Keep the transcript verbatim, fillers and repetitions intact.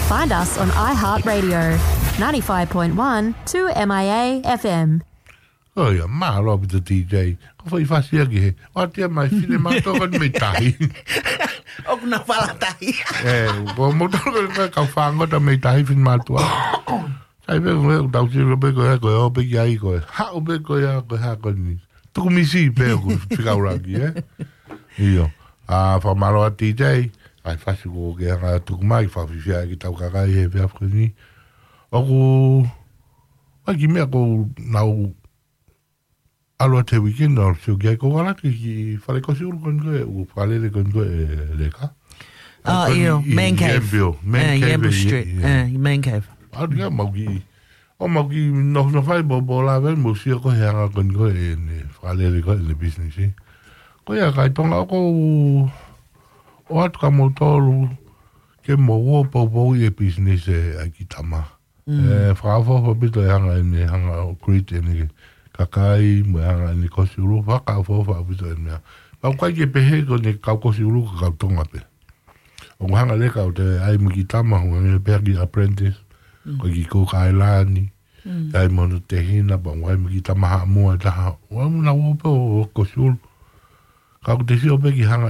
Find us on iHeartRadio, ninety-five point one, two M I A F M. Oh yeah, ma lo bit D J. Ko fai fasia ki. O te mai fine ma to kan me tai. O kuna fala tai. Eh, bo mo to ka ka fango ta me tai fin ma to. Sai be ko ta usi lo be ko ko o be ya ko. Ha o be ko ya ko ha ko ni. Tu mi si be ko fica ora ki, eh. Io. Ah, fa malo a D J. Ai fasi ko ke nga tu mai fa fia ki tau ka kai e be afreni. O ko ai ki me ko nau Alo te weekend or so ge ko wala ki fale ko siul kon go u fale le kon go le ka. Ah, io, man cave. Man cave. Yamble Street. Eh, man cave. Ah, ya maugi. O maugi no no fai bo bo la ver mo si ko ya kon go e fale le ko le business. Ko ya ka tonga ko o at ka mo tolu ke mo wo po bo e business e aki tama. Eh, fra fo fo bito ya nga ni hanga create ni kakai mo hanga ni ko siulu fa ka fo fa bito ni. Ba kwa ke pehe ko ni ka ko siulu ka tonga pe. O hanga le ka te ai mo ki tama ho ni pergi apprentice. Ko ki ko kai lani. Ai mo no te hina ba mo mo ki tama ha mo ta. Wa mo na wo po ko siulu. Ka ko te si o pe ki hanga